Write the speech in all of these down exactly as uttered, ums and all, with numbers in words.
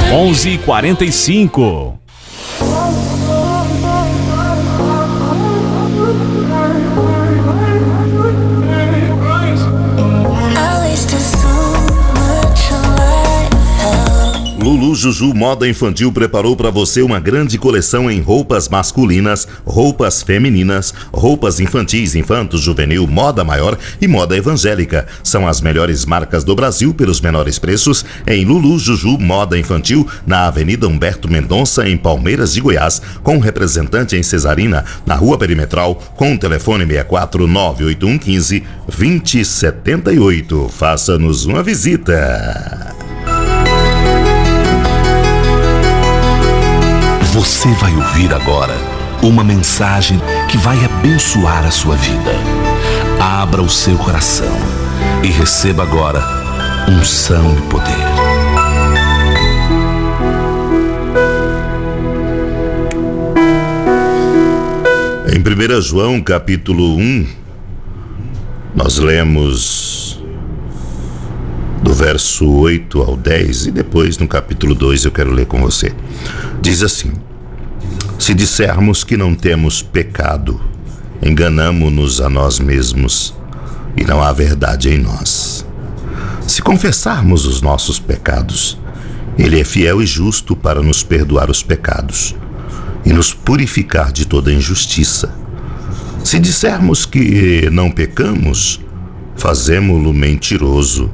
onze e quarenta e cinco. Lulu Juju Moda Infantil preparou para você uma grande coleção em roupas masculinas, roupas femininas, roupas infantis, infantos, juvenil, moda maior e moda evangélica. São as melhores marcas do Brasil pelos menores preços em Lulu Juju Moda Infantil, na Avenida Humberto Mendonça, em Palmeiras de Goiás, com representante em Cesarina, na Rua Perimetral, com o telefone seis quatro nove oito um um cinco dois zero sete oito. Faça-nos uma visita. Você vai ouvir agora uma mensagem que vai abençoar a sua vida. Abra o seu coração e receba agora unção e poder. Em primeiro João, capítulo um, nós lemos do verso oito ao dez, e depois no capítulo dois eu quero ler com você. Diz assim: se dissermos que não temos pecado, enganamo-nos a nós mesmos e não há verdade em nós. Se confessarmos os nossos pecados, Ele é fiel e justo para nos perdoar os pecados e nos purificar de toda injustiça. Se dissermos que não pecamos, fazemo-lo mentiroso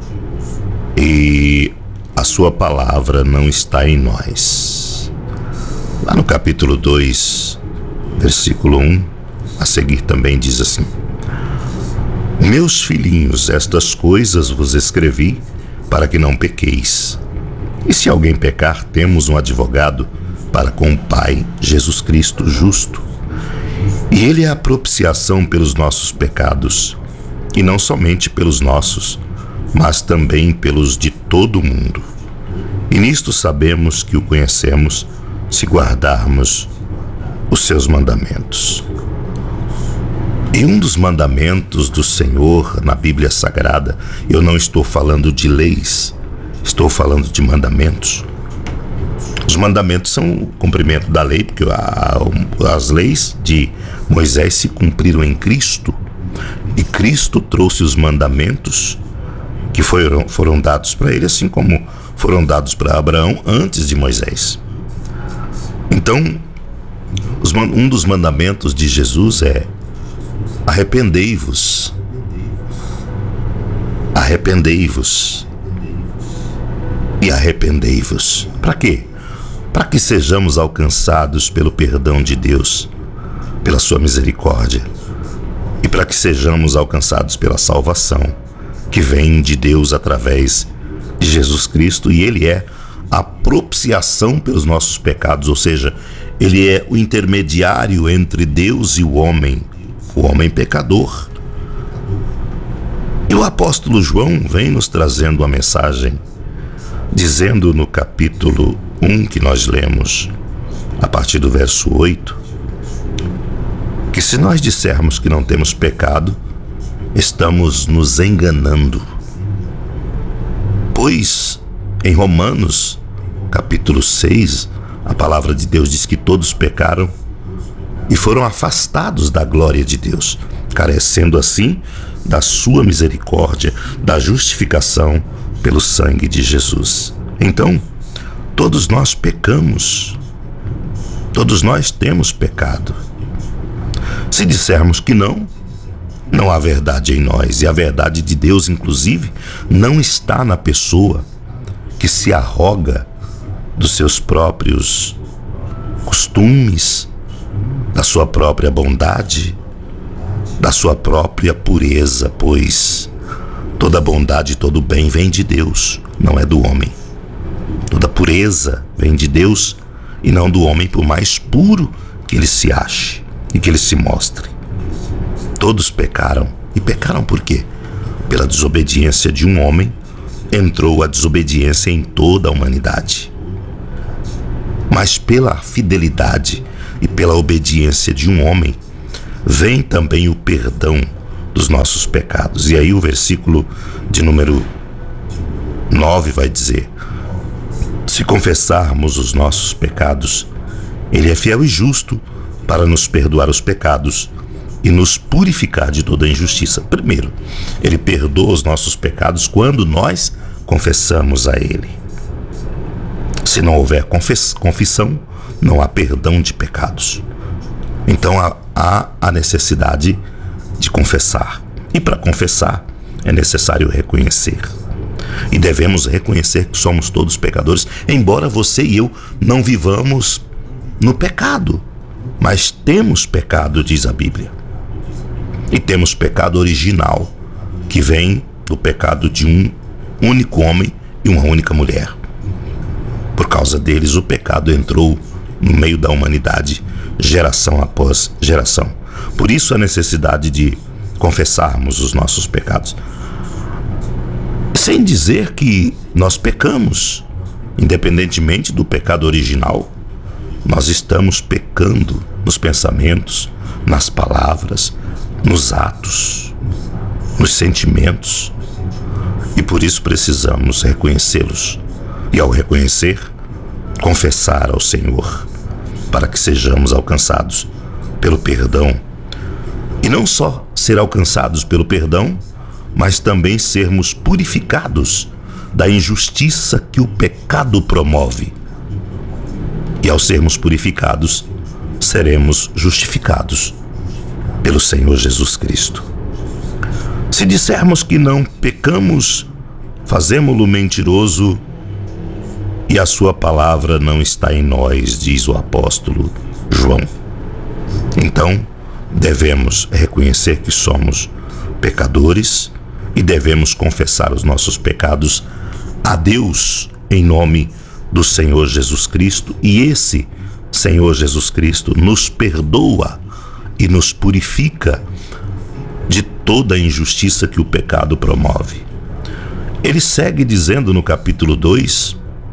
e a sua palavra não está em nós. Lá no capítulo dois, versículo um, a seguir também diz assim: meus filhinhos, estas coisas vos escrevi para que não pequeis. E se alguém pecar, temos um advogado para com o Pai, Jesus Cristo justo. E Ele é a propiciação pelos nossos pecados, e não somente pelos nossos, mas também pelos de todo o mundo. E nisto sabemos que o conhecemos, se guardarmos os seus mandamentos. E um dos mandamentos do Senhor na Bíblia Sagrada, eu não estou falando de leis, estou falando de mandamentos. Os mandamentos são o cumprimento da lei, porque a, as leis de Moisés se cumpriram em Cristo, e Cristo trouxe os mandamentos que foram, foram dados para ele, assim como foram dados para Abraão antes de Moisés. Então, os, um dos mandamentos de Jesus é: arrependei-vos, arrependei-vos e arrependei-vos. Para quê? Para que sejamos alcançados pelo perdão de Deus, pela sua misericórdia, e para que sejamos alcançados pela salvação que vem de Deus através de Jesus Cristo, e Ele é a propiciação pelos nossos pecados, ou seja, Ele é o intermediário entre Deus e o homem, o homem pecador. E o apóstolo João vem nos trazendo uma mensagem, dizendo no capítulo um que nós lemos, a partir do verso oito, que se nós dissermos que não temos pecado, estamos nos enganando. Pois em Romanos, capítulo seis, a palavra de Deus diz que todos pecaram e foram afastados da glória de Deus, carecendo assim da sua misericórdia, da justificação pelo sangue de Jesus. Então, todos nós pecamos, todos nós temos pecado. Se dissermos que não, não há verdade em nós, e a verdade de Deus, inclusive, não está na pessoa que se arroga dos seus próprios costumes, da sua própria bondade, da sua própria pureza, pois toda bondade e todo bem vem de Deus, não é do homem. Toda pureza vem de Deus e não do homem, por mais puro que ele se ache e que ele se mostre. Todos pecaram. E pecaram por quê? Pela desobediência de um homem, entrou a desobediência em toda a humanidade. Mas pela fidelidade e pela obediência de um homem, vem também o perdão dos nossos pecados. E aí o versículo de número nove vai dizer: Se confessarmos os nossos pecados, Ele é fiel e justo para nos perdoar os pecados e nos purificar de toda injustiça. Primeiro, Ele perdoa os nossos pecados quando nós confessamos a Ele. Se não houver confissão, não há perdão de pecados. Então há, há a necessidade de confessar. E para confessar é necessário reconhecer. E devemos reconhecer que somos todos pecadores, embora você e eu não vivamos no pecado. Mas temos pecado, diz a Bíblia. E temos pecado original, que vem do pecado de um único homem e uma única mulher. Por causa deles, o pecado entrou no meio da humanidade, geração após geração. Por isso a necessidade de confessarmos os nossos pecados. Sem dizer que nós pecamos, independentemente do pecado original, nós estamos pecando nos pensamentos, nas palavras, nos atos, nos sentimentos. E por isso precisamos reconhecê-los. E ao reconhecer, confessar ao Senhor, para que sejamos alcançados pelo perdão. E não só ser alcançados pelo perdão, mas também sermos purificados da injustiça que o pecado promove. E ao sermos purificados, seremos justificados pelo Senhor Jesus Cristo. Se dissermos que não pecamos, fazemo-lo mentiroso e a sua palavra não está em nós, diz o apóstolo João. Então, devemos reconhecer que somos pecadores e devemos confessar os nossos pecados a Deus em nome do Senhor Jesus Cristo, e esse Senhor Jesus Cristo nos perdoa e nos purifica de toda a injustiça que o pecado promove. Ele segue dizendo no capítulo dois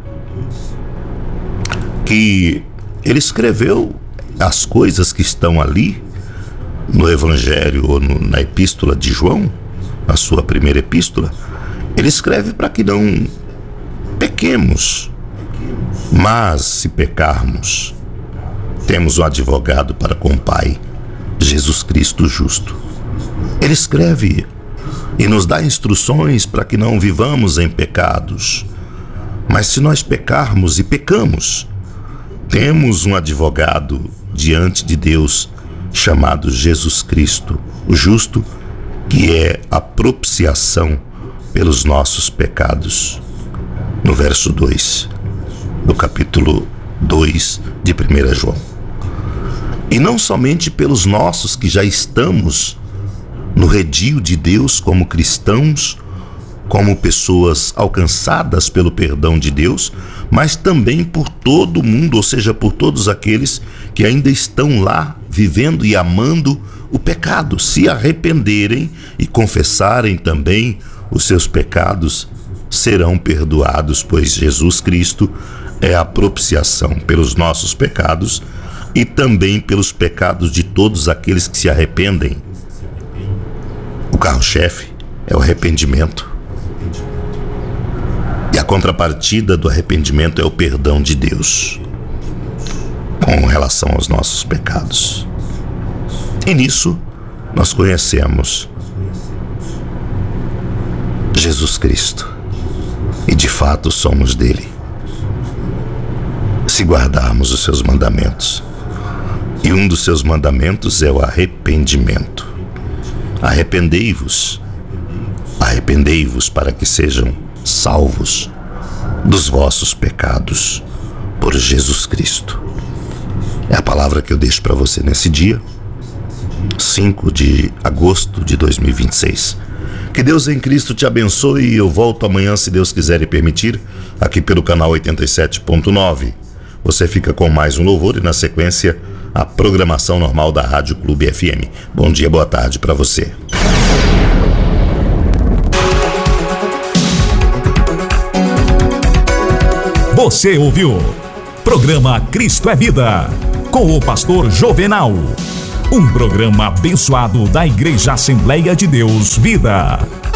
que ele escreveu as coisas que estão ali no Evangelho ou no, na Epístola de João, a sua primeira epístola. Ele escreve para que não pequemos, mas se pecarmos, temos um advogado para com o Pai, Jesus Cristo justo. Ele escreve e nos dá instruções para que não vivamos em pecados. Mas se nós pecarmos e pecamos, temos um advogado diante de Deus chamado Jesus Cristo, o justo, que é a propiciação pelos nossos pecados. No verso dois do capítulo dois de primeira João. E não somente pelos nossos que já estamos no redil de Deus como cristãos, como pessoas alcançadas pelo perdão de Deus, mas também por todo mundo, ou seja, por todos aqueles que ainda estão lá vivendo e amando o pecado. Se arrependerem e confessarem também os seus pecados, serão perdoados, pois Jesus Cristo é a propiciação pelos nossos pecados e também pelos pecados de todos aqueles que se arrependem. O carro-chefe é o arrependimento. E a contrapartida do arrependimento é o perdão de Deus com relação aos nossos pecados. E nisso nós conhecemos Jesus Cristo. E de fato somos dele, se guardarmos os seus mandamentos. E um dos seus mandamentos é o arrependimento. Arrependei-vos, arrependei-vos para que sejam salvos dos vossos pecados por Jesus Cristo. É a palavra que eu deixo para você nesse dia, cinco de agosto de dois mil e vinte e seis. Que Deus em Cristo te abençoe e eu volto amanhã, se Deus quiser e permitir, aqui pelo canal oitenta e sete ponto nove. Você fica com mais um louvor e na sequência a programação normal da Rádio Clube F M. Bom dia, boa tarde para você. Você ouviu Programa Cristo é Vida, com o pastor Jovenal. Um programa abençoado da Igreja Assembleia de Deus Vida.